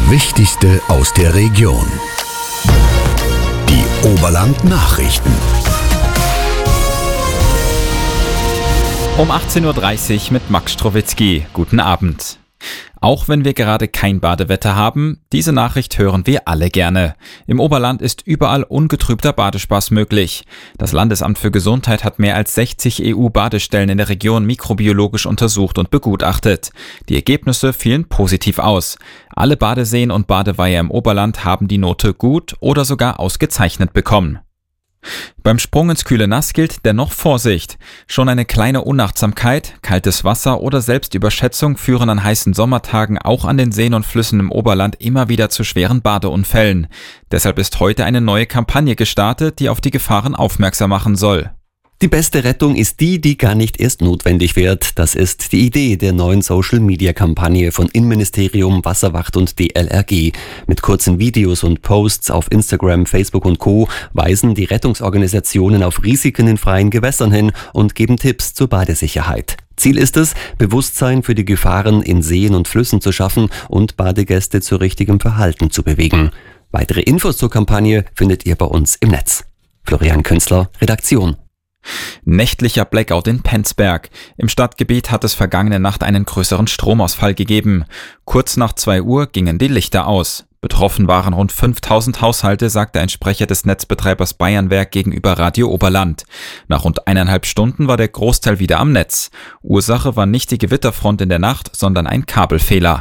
Wichtigste aus der Region. Die Oberland-Nachrichten. Um 18.30 Uhr mit Max Strowitzki. Guten Abend. Auch wenn wir gerade kein Badewetter haben, diese Nachricht hören wir alle gerne. Im Oberland ist überall ungetrübter Badespaß möglich. Das Landesamt für Gesundheit hat mehr als 60 EU-Badestellen in der Region mikrobiologisch untersucht und begutachtet. Die Ergebnisse fielen positiv aus. Alle Badeseen und Badeweiher im Oberland haben die Note gut oder sogar ausgezeichnet bekommen. Beim Sprung ins kühle Nass gilt dennoch Vorsicht. Schon eine kleine Unachtsamkeit, kaltes Wasser oder Selbstüberschätzung führen an heißen Sommertagen auch an den Seen und Flüssen im Oberland immer wieder zu schweren Badeunfällen. Deshalb ist heute eine neue Kampagne gestartet, die auf die Gefahren aufmerksam machen soll. Die beste Rettung ist die, die gar nicht erst notwendig wird. Das ist die Idee der neuen Social-Media-Kampagne von Innenministerium, Wasserwacht und DLRG. Mit kurzen Videos und Posts auf Instagram, Facebook und Co. weisen die Rettungsorganisationen auf Risiken in freien Gewässern hin und geben Tipps zur Badesicherheit. Ziel ist es, Bewusstsein für die Gefahren in Seen und Flüssen zu schaffen und Badegäste zu richtigem Verhalten zu bewegen. Weitere Infos zur Kampagne findet ihr bei uns im Netz. Florian Künzler, Redaktion. Nächtlicher Blackout in Penzberg. Im Stadtgebiet hat es vergangene Nacht einen größeren Stromausfall gegeben. Kurz nach 2 Uhr gingen die Lichter aus. Betroffen waren rund 5000 Haushalte, sagte ein Sprecher des Netzbetreibers Bayernwerk gegenüber Radio Oberland. Nach rund 1,5 Stunden war der Großteil wieder am Netz. Ursache war nicht die Gewitterfront in der Nacht, sondern ein Kabelfehler.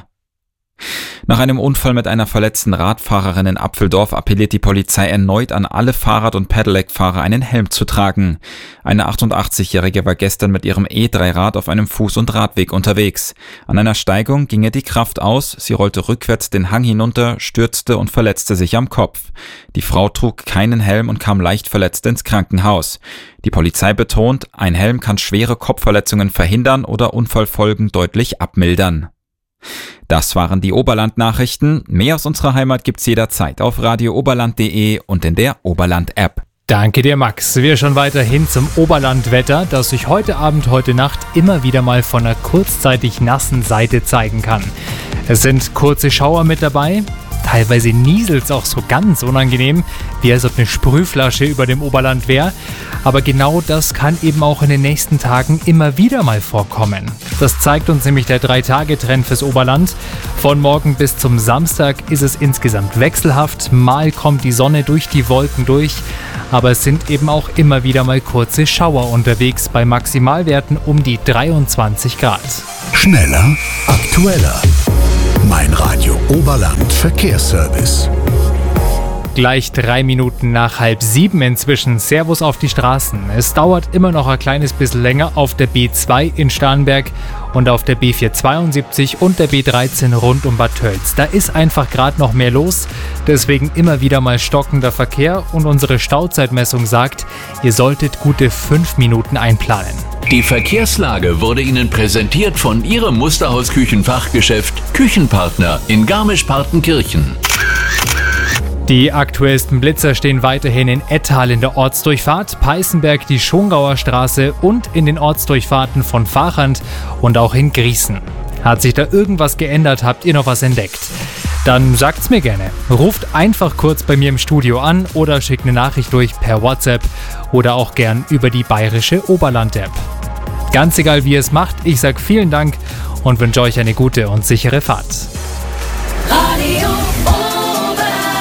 Nach einem Unfall mit einer verletzten Radfahrerin in Apfeldorf appelliert die Polizei erneut an alle Fahrrad- und Pedelec-Fahrer, einen Helm zu tragen. Eine 88-Jährige war gestern mit ihrem E3-Rad auf einem Fuß- und Radweg unterwegs. An einer Steigung ging ihr die Kraft aus, sie rollte rückwärts den Hang hinunter, stürzte und verletzte sich am Kopf. Die Frau trug keinen Helm und kam leicht verletzt ins Krankenhaus. Die Polizei betont, ein Helm kann schwere Kopfverletzungen verhindern oder Unfallfolgen deutlich abmildern. Das waren die Oberland-Nachrichten. Mehr aus unserer Heimat gibt's jederzeit auf radiooberland.de und in der Oberland-App. Danke dir, Max. Wir schauen weiterhin zum Oberlandwetter, das sich heute Abend, heute Nacht immer wieder mal von einer kurzzeitig nassen Seite zeigen kann. Es sind kurze Schauer mit dabei. Teilweise nieselt's auch so ganz unangenehm, wie als ob eine Sprühflasche über dem Oberland wäre. Aber genau das kann eben auch in den nächsten Tagen immer wieder mal vorkommen. Das zeigt uns nämlich der 3-Tage-Trend fürs Oberland. Von morgen bis zum Samstag ist es insgesamt wechselhaft. Mal kommt die Sonne durch die Wolken durch. Aber es sind eben auch immer wieder mal kurze Schauer unterwegs bei Maximalwerten um die 23 Grad. Schneller, aktueller. Mein Radio Oberland Verkehrsservice. Gleich 3 Minuten nach 6:30 inzwischen. Servus auf die Straßen. Es dauert immer noch ein kleines bisschen länger auf der B2 in Starnberg und auf der B472 und der B13 rund um Bad Tölz. Da ist einfach gerade noch mehr los, deswegen immer wieder mal stockender Verkehr und unsere Stauzeitmessung sagt, ihr solltet gute 5 Minuten einplanen. Die Verkehrslage wurde Ihnen präsentiert von Ihrem Musterhaus-Küchenfachgeschäft Küchenpartner in Garmisch-Partenkirchen. Die aktuellsten Blitzer stehen weiterhin in Ettal in der Ortsdurchfahrt, Peißenberg die Schongauer Straße und in den Ortsdurchfahrten von Vachand und auch in Grießen. Hat sich da irgendwas geändert, habt ihr noch was entdeckt? Dann sagt's mir gerne. Ruft einfach kurz bei mir im Studio an oder schickt eine Nachricht durch per WhatsApp oder auch gern über die bayerische Oberland-App. Ganz egal wie ihr es macht, ich sag vielen Dank und wünsche euch eine gute und sichere Fahrt. Radio Oberland.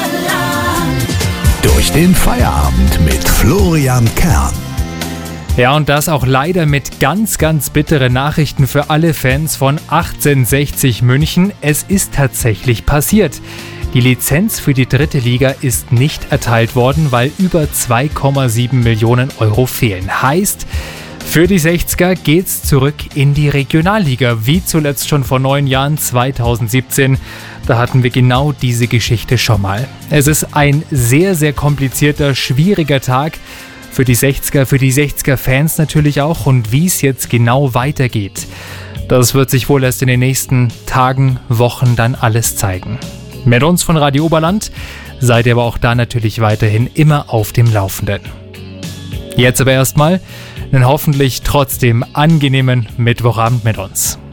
Durch den Feierabend mit Florian Kern. Ja, und das auch leider mit ganz, ganz bitteren Nachrichten für alle Fans von 1860 München. Es ist tatsächlich passiert. Die Lizenz für die 3. Liga ist nicht erteilt worden, weil über 2,7 Millionen Euro fehlen. Heißt, für die 60er geht's zurück in die Regionalliga, wie zuletzt schon vor 9 Jahren, 2017. Da hatten wir genau diese Geschichte schon mal. Es ist ein sehr, sehr komplizierter, schwieriger Tag. Für die 60er-Fans natürlich auch und wie es jetzt genau weitergeht. Das wird sich wohl erst in den nächsten Tagen, Wochen dann alles zeigen. Mit uns von Radio Oberland seid ihr aber auch da natürlich weiterhin immer auf dem Laufenden. Jetzt aber erstmal einen hoffentlich trotzdem angenehmen Mittwochabend mit uns.